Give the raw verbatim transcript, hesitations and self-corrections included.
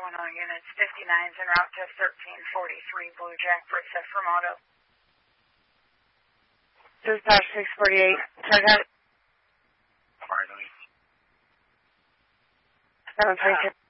one oh units, fifty-nines en route to thirteen forty-three Blue Jack for from Auto. Dispatch six forty-eight, target. Alright, seven three six.